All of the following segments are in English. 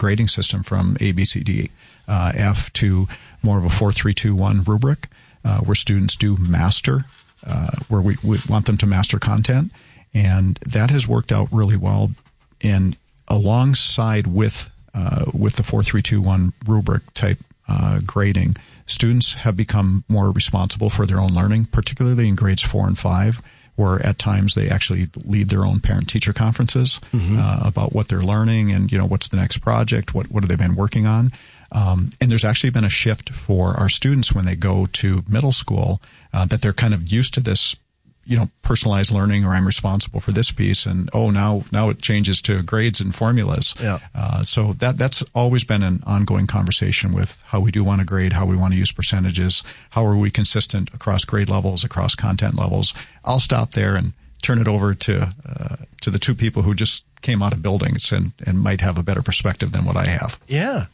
grading system from A, B, C, D, F to more of a 4, 3, 2, 1 rubric, where students do master, where we want them to master content. And that has worked out really well. And alongside with the 4, 3, 2, 1 rubric type grading, students have become more responsible for their own learning, particularly in grades 4 and 5, where at times they actually lead their own parent-teacher conferences about what they're learning and, what's the next project, what have they been working on. And there's actually been a shift for our students when they go to middle school, that they're kind of used to this, personalized learning, or I'm responsible for this piece, and now it changes to grades and formulas. Yeah. So that's always been an ongoing conversation with how we do want to grade, how we want to use percentages, how are we consistent across grade levels, across content levels. I'll stop there and turn it over to the two people who just came out of buildings and might have a better perspective than what I have. Yeah.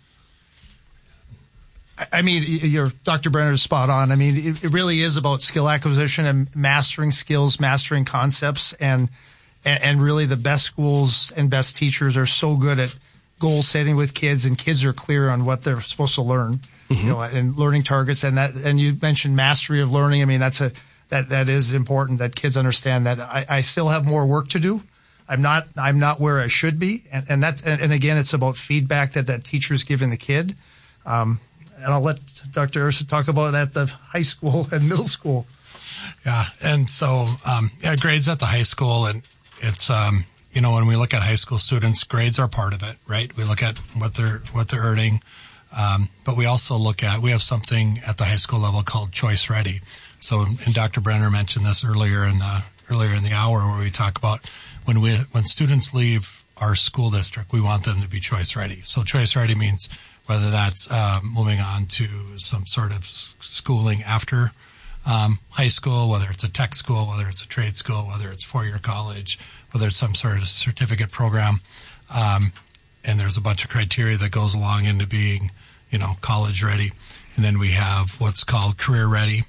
I mean, Dr. Brenner is spot on. I mean, it really is about skill acquisition and mastering skills, mastering concepts, and really the best schools and best teachers are so good at goal setting with kids, and kids are clear on what they're supposed to learn, and learning targets. And you mentioned mastery of learning. I mean, that is important, that kids understand that I still have more work to do. I'm not where I should be. And again, it's about feedback that teacher's giving the kid. And I'll let Dr. Ursa talk about at the high school and middle school. Yeah. And so, grades at the high school, and it's, when we look at high school students, grades are part of it, right? We look at what they're earning. But we also we have something at the high school level called Choice Ready. So, and Dr. Brenner mentioned this earlier in the hour, where we talk about when students leave our school district, we want them to be choice ready. So choice ready means whether that's moving on to some sort of schooling after high school, whether it's a tech school, whether it's a trade school, whether it's four-year college, whether it's some sort of certificate program. And there's a bunch of criteria that goes along into being, college ready. And then we have what's called career ready.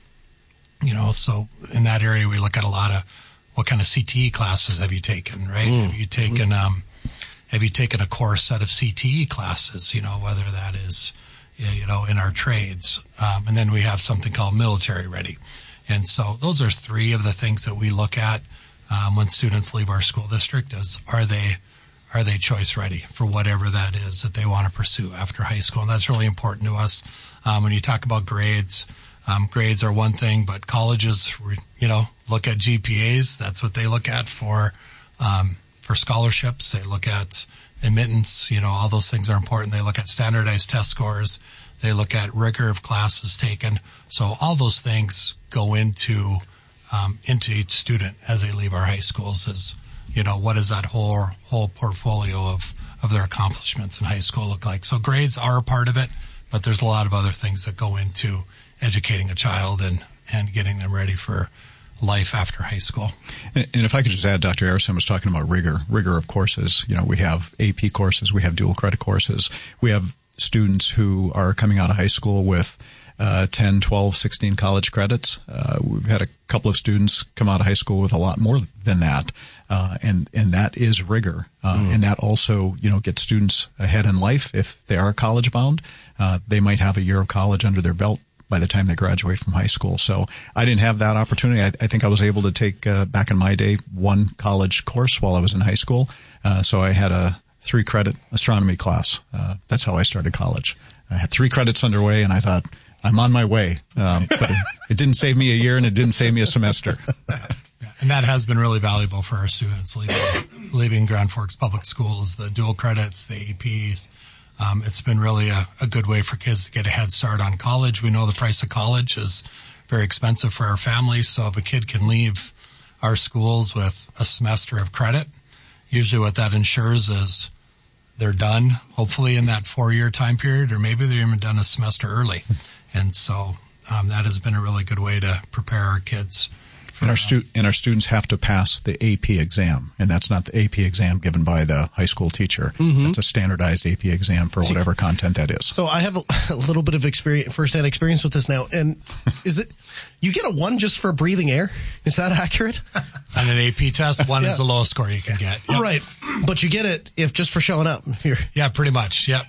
So in that area, we look at a lot of what kind of CTE classes have you taken, right? Have you taken a core set of CTE classes, whether that is, in our trades. And then we have something called military ready. And so those are three of the things that we look at when students leave our school district is, are they choice ready for whatever that is that they want to pursue after high school? And that's really important to us. When you talk about grades, grades are one thing, but colleges, look at GPAs. That's what they look at for scholarships. They look at admittance, all those things are important. They look at standardized test scores. They look at rigor of classes taken. So all those things go into each student as they leave our high schools is, what does that whole portfolio of their accomplishments in high school look like? So grades are a part of it, but there's a lot of other things that go into educating a child and getting them ready for life after high school. And if I could just add, Dr. Arison was talking about rigor of courses. We have AP courses, we have dual credit courses. We have students who are coming out of high school with 10, 12, 16 college credits. We've had a couple of students come out of high school with a lot more than that. And that is rigor. And that also, gets students ahead in life. If they are college bound, they might have a year of college under their belt by the time they graduate from high school. So I didn't have that opportunity. I think I was able to take, back in my day, one college course while I was in high school. So I had a 3-credit astronomy class. That's how I started college. I had 3 credits underway, and I thought, I'm on my way. But it didn't save me a year, and it didn't save me a semester. And that has been really valuable for our students leaving Grand Forks Public Schools, the dual credits, the AP. It's been really a good way for kids to get a head start on college. We know the price of college is very expensive for our families, so if a kid can leave our schools with a semester of credit, usually what that ensures is they're done, hopefully in that 4-year time period, or maybe they're even done a semester early. And so that has been a really good way to prepare our kids. And our students have to pass the AP exam, and that's not the AP exam given by the high school teacher. It's a standardized AP exam for whatever content that is. So I have a little bit of first-hand experience with this now. And is it you get a 1 just for breathing air? Is that accurate? On an AP test, 1 is the lowest score you can get. Yep. Right, but you get it if just for showing up. Yeah, pretty much. Yep.